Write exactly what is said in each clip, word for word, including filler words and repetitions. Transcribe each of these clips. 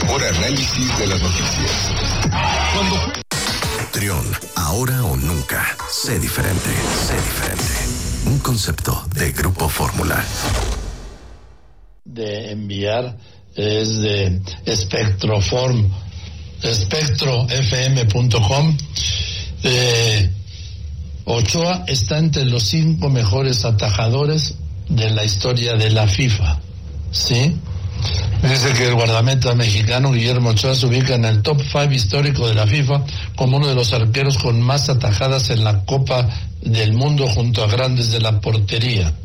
mejor análisis de las noticias. Cuando... Trión, ahora o nunca. Sé diferente, sé diferente. Un concepto de Grupo Fórmula. De enviar es de Spectroform, espectro f m punto com. Eh, Ochoa está entre los cinco mejores atajadores de la historia de la FIFA, ¿sí? Dice que el guardameta mexicano Guillermo Ochoa se ubica en el top cinco histórico de la FIFA como uno de los arqueros con más atajadas en la Copa del Mundo junto a grandes de la portería.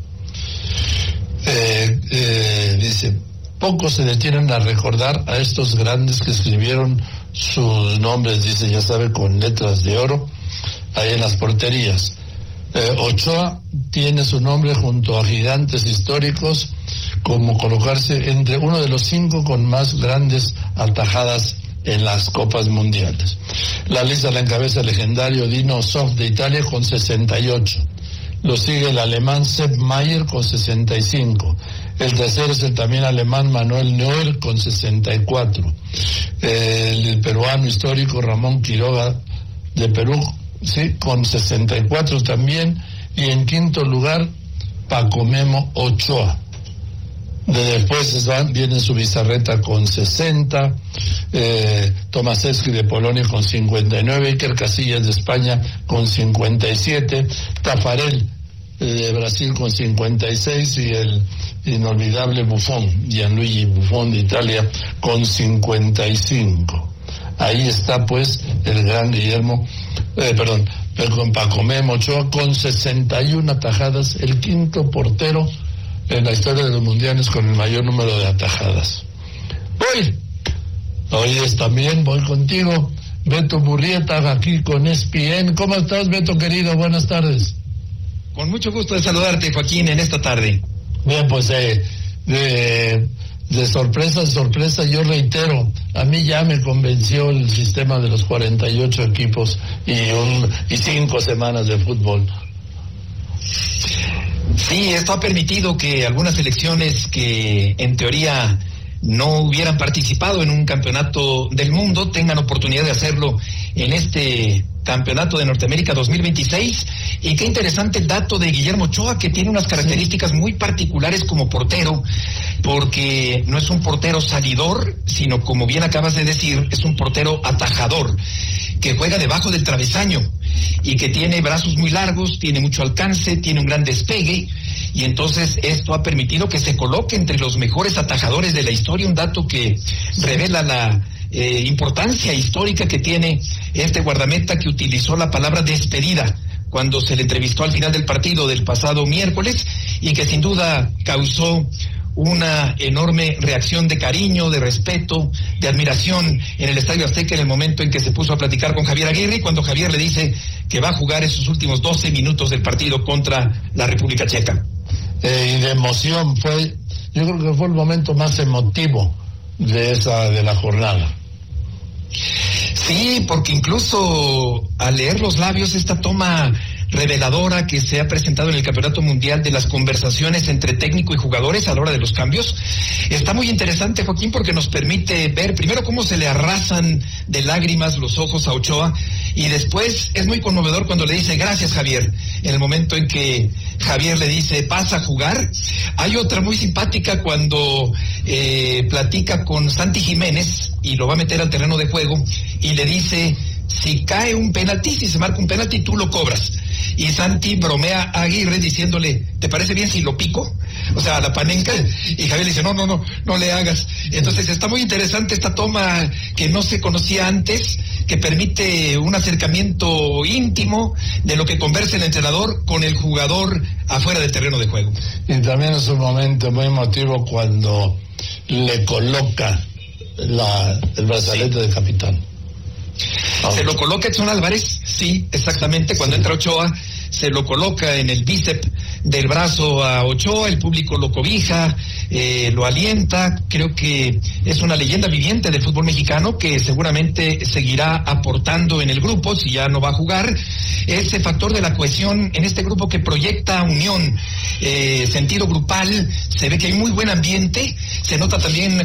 Eh, eh, dice, pocos se detienen a recordar a estos grandes que escribieron sus nombres, dice, ya sabe, con letras de oro, ahí en las porterías. Eh, Ochoa tiene su nombre junto a gigantes históricos, como colocarse entre uno de los cinco con más grandes atajadas en las Copas Mundiales. La lista la encabeza el legendario Dino Zoff de Italia con sesenta y ocho. Lo sigue el alemán Sepp Maier con sesenta y cinco. El tercero es el también alemán Manuel Neuer con sesenta y cuatro. El, el peruano histórico Ramón Quiroga de Perú, sí, con sesenta y cuatro también. Y en quinto lugar, Paco Memo Ochoa. De después van, viene su bizarreta con sesenta, eh, Tomasewski de Polonia con cincuenta y nueve, Iker Casillas de España con cincuenta y siete, Tafarel eh, de Brasil con cincuenta y seis y el inolvidable Buffon, Gianluigi Buffon de Italia con cincuenta y cinco. Ahí está pues el gran Guillermo, eh, perdón, con Paco Memo Ochoa con sesenta y una atajadas, el quinto portero en la historia de los mundiales con el mayor número de atajadas. Voy, hoy es también, voy contigo, Beto Murrieta, aquí con E S P N. ¿Cómo estás, Beto, querido? Buenas tardes. Con mucho gusto de saludarte, Joaquín, en esta tarde. Bien, pues eh, de, de sorpresa en sorpresa, yo reitero, a mí ya me convenció el sistema de los cuarenta y ocho equipos y, un, y cinco semanas de fútbol. Sí, esto ha permitido que algunas selecciones que en teoría no hubieran participado en un campeonato del mundo tengan oportunidad de hacerlo en este Campeonato de Norteamérica dos mil veintiséis. Y qué interesante el dato de Guillermo Ochoa, que tiene unas características muy particulares como portero, porque no es un portero salidor, sino, como bien acabas de decir, es un portero atajador, que juega debajo del travesaño y que tiene brazos muy largos, tiene mucho alcance, tiene un gran despegue, y entonces esto ha permitido que se coloque entre los mejores atajadores de la historia, un dato que revela la eh, importancia histórica que tiene este guardameta, que utilizó la palabra despedida cuando se le entrevistó al final del partido del pasado miércoles, y que sin duda causó una enorme reacción de cariño, de respeto, de admiración en el Estadio Azteca en el momento en que se puso a platicar con Javier Aguirre, cuando Javier le dice que va a jugar esos últimos doce minutos del partido contra la República Checa. Eh, y de emoción fue, yo creo que fue el momento más emotivo de esa, de la jornada. Sí, porque incluso al leer los labios, esta toma reveladora que se ha presentado en el Campeonato Mundial de las conversaciones entre técnico y jugadores a la hora de los cambios, está muy interesante, Joaquín, porque nos permite ver primero cómo se le arrasan de lágrimas los ojos a Ochoa, y después es muy conmovedor cuando le dice gracias, Javier, en el momento en que Javier le dice pasa a jugar. Hay otra muy simpática cuando eh, platica con Santi Jiménez y lo va a meter al terreno de juego y le dice: si cae un penalti, si se marca un penalti, tú lo cobras. Y Santi bromea a Aguirre diciéndole: ¿te parece bien si lo pico? O sea, a la panenca. Y Javier le dice: no, no, no, no le hagas. Entonces está muy interesante esta toma que no se conocía antes, que permite un acercamiento íntimo de lo que conversa el entrenador con el jugador afuera del terreno de juego. Y también es un momento muy emotivo cuando le coloca la, el brazalete sí. de capitán. Se lo coloca Edson Álvarez, sí, exactamente, cuando sí. entra Ochoa, se lo coloca en el bíceps del brazo a Ochoa, el público lo cobija, eh, lo alienta. Creo que es una leyenda viviente del fútbol mexicano que seguramente seguirá aportando en el grupo, si ya no va a jugar. Ese factor de la cohesión en este grupo que proyecta unión, eh, sentido grupal, se ve que hay muy buen ambiente, se nota también